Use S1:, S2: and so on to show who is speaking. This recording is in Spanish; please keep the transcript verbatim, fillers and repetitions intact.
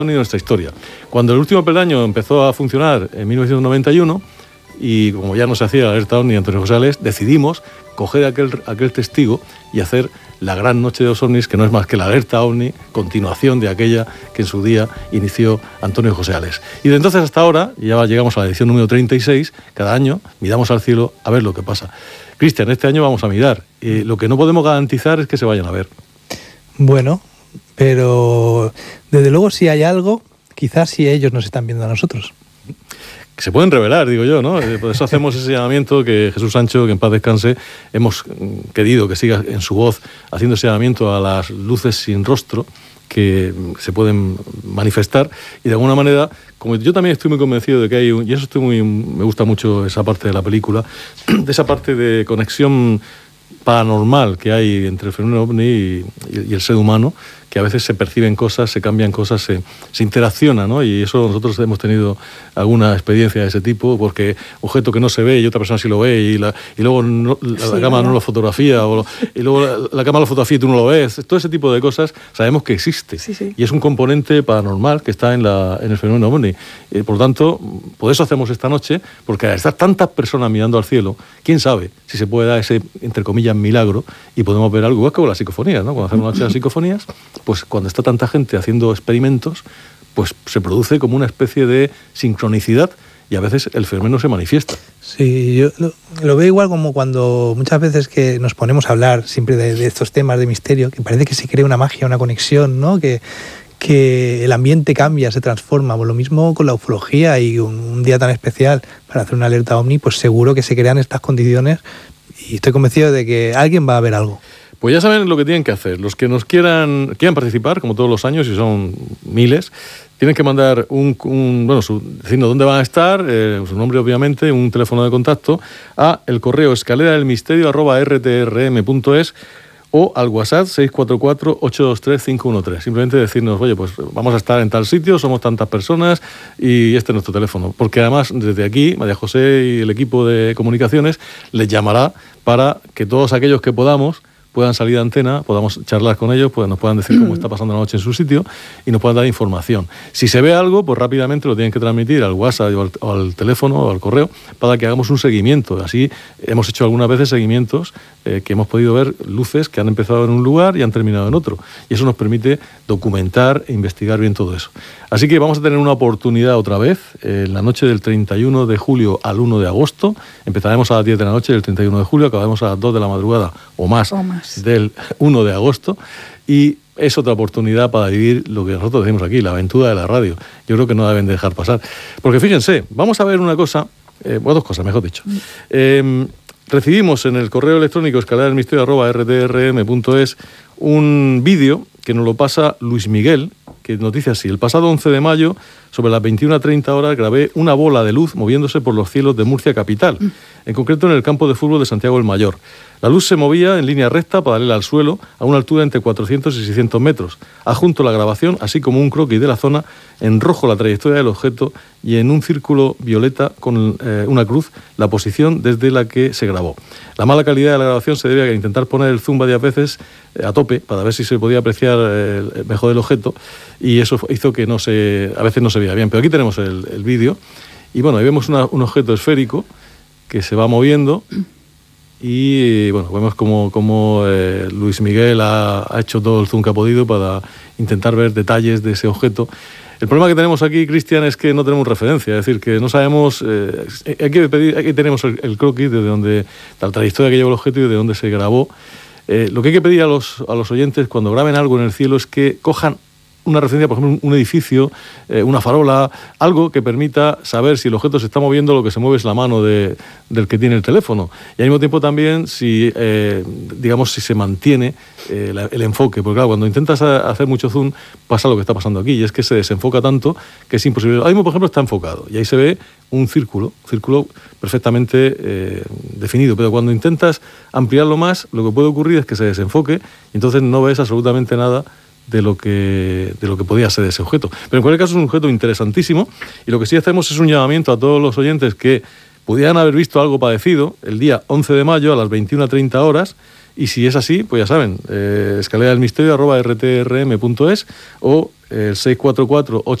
S1: de nuestra historia. Cuando el último peldaño empezó a funcionar en mil novecientos noventa y uno, y como ya no se hacía la alerta OVNI Antonio José Ales, decidimos coger aquel, aquel testigo y hacer la gran noche de los ovnis, que no es más que la alerta OVNI, continuación de aquella que en su día inició Antonio José Ales. Y de entonces hasta ahora, ya llegamos a la edición número treinta y seis, cada año miramos al cielo a ver lo que pasa. Cristian, este año vamos a mirar. Eh, lo que no podemos garantizar es que se vayan a ver.
S2: Bueno, pero desde luego si hay algo, quizás si ellos nos están viendo a nosotros.
S1: Que se pueden revelar, digo yo, ¿no? Por eso hacemos ese llamamiento que Jesús Sancho, que en paz descanse, hemos querido que siga en su voz haciendo ese llamamiento a las luces sin rostro que se pueden manifestar, y de alguna manera, como yo también estoy muy convencido de que hay un, y eso estoy muy, me gusta mucho esa parte de la película, de esa parte de conexión paranormal que hay entre el fenómeno OVNI y, y el ser humano, que a veces se perciben cosas, se cambian cosas, se, se interacciona, ¿no? Y eso nosotros hemos tenido alguna experiencia de ese tipo, porque objeto que no se ve y otra persona sí lo ve, y, la, y luego no, la, sí, la cámara no lo fotografía, o lo, y luego la, la cámara lo fotografía y tú no lo ves. Todo ese tipo de cosas sabemos que existe.
S2: Sí, sí.
S1: Y es un componente paranormal que está en, la, en el fenómeno OVNI. Eh, por lo tanto, por eso hacemos esta noche, porque al estar tantas personas mirando al cielo, quién sabe si se puede dar ese, entre comillas, milagro y podemos ver algo. Es como las psicofonías, ¿no? Cuando hacemos una noche de las psicofonías, pues cuando está tanta gente haciendo experimentos, pues se produce como una especie de sincronicidad y a veces el fenómeno se manifiesta.
S2: Sí, yo lo, lo veo igual como cuando muchas veces que nos ponemos a hablar siempre de, de estos temas de misterio, que parece que se crea una magia, una conexión, ¿no? Que, que el ambiente cambia, se transforma. Pues lo mismo con la ufología, y un, un día tan especial para hacer una alerta OVNI, pues seguro que se crean estas condiciones y estoy convencido de que alguien va a ver algo.
S1: Pues ya saben lo que tienen que hacer. Los que nos quieran quieran participar, como todos los años, y son miles, tienen que mandar un, un bueno, su, decirnos dónde van a estar, eh, su nombre obviamente, un teléfono de contacto, a el correo escalera del misterio arroba r t r m punto es o al WhatsApp seis cuatro cuatro, ocho dos tres, cinco uno tres. Simplemente decirnos, oye, pues vamos a estar en tal sitio, somos tantas personas y este es nuestro teléfono. Porque además, desde aquí, María José y el equipo de comunicaciones les llamará para que todos aquellos que podamos puedan salir a antena, podamos charlar con ellos, pues nos puedan decir cómo está pasando la noche en su sitio y nos puedan dar información. Si se ve algo, pues rápidamente lo tienen que transmitir al WhatsApp o al, o al teléfono o al correo para que hagamos un seguimiento. Así hemos hecho algunas veces seguimientos eh, que hemos podido ver luces que han empezado en un lugar y han terminado en otro. Y eso nos permite documentar e investigar bien todo eso. Así que vamos a tener una oportunidad otra vez eh, en la noche del treinta y uno de julio al uno de agosto. Empezaremos a las diez de la noche del treinta y uno de julio, acabaremos a las dos de la madrugada o más.
S3: O más.
S1: Del uno de agosto, y es otra oportunidad para vivir lo que nosotros decimos aquí, la aventura de la radio. Yo creo que no deben dejar pasar. Porque fíjense, vamos a ver una cosa, eh, bueno, dos cosas, mejor dicho. Eh, recibimos en el correo electrónico escalera del misterio arroba r t r m punto es un vídeo que nos lo pasa Luis Miguel, que nos dice así: el pasado once de mayo, sobre las veintiuna treinta horas, grabé una bola de luz moviéndose por los cielos de Murcia capital, en concreto en el campo de fútbol de Santiago el Mayor. La luz se movía en línea recta paralela al suelo a una altura entre cuatrocientos y seiscientos metros. Adjunto la grabación, así como un croquis de la zona, en rojo la trayectoria del objeto y en un círculo violeta con eh, una cruz la posición desde la que se grabó. La mala calidad de la grabación se debe a intentar poner el zoom varias veces eh, a tope para ver si se podía apreciar eh, mejor el objeto, y eso hizo que no se, a veces no se veía bien. Pero aquí tenemos el, el vídeo y bueno, ahí vemos una, un objeto esférico que se va moviendo. Y bueno, vemos como, como eh, Luis Miguel ha, ha hecho todo el zoom que ha podido para intentar ver detalles de ese objeto. El problema que tenemos aquí, Cristian, es que no tenemos referencia, es decir, que no sabemos, eh, hay que pedir, aquí tenemos el, el croquis desde donde, la trayectoria que lleva el objeto y de dónde se grabó. Eh, lo que hay que pedir a los, a los oyentes cuando graben algo en el cielo es que cojan una referencia, por ejemplo, un edificio, eh, una farola, algo que permita saber si el objeto se está moviendo, lo que se mueve es la mano de, del que tiene el teléfono. Y al mismo tiempo también si, eh, digamos, si se mantiene eh, la, el enfoque. Porque claro, cuando intentas hacer mucho zoom, pasa lo que está pasando aquí, y es que se desenfoca tanto que es imposible. Ahora mismo, por ejemplo, está enfocado, y ahí se ve un círculo, círculo perfectamente eh, definido. Pero cuando intentas ampliarlo más, lo que puede ocurrir es que se desenfoque, y entonces no ves absolutamente nada de lo que de lo que podía ser ese objeto. Pero en cualquier caso es un objeto interesantísimo, y lo que sí hacemos es un llamamiento a todos los oyentes que pudieran haber visto algo parecido el día once de mayo a las veintiuna treinta horas, y si es así, pues ya saben, eh, escalera del misterio arroba r t r m punto es o el seis cuatro cuatro, ocho